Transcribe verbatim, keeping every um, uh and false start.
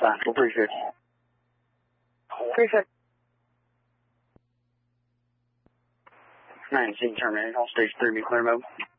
fine. We'll appreciate it. Appreciate it. nineteen terminated. All stage three, be clear mode.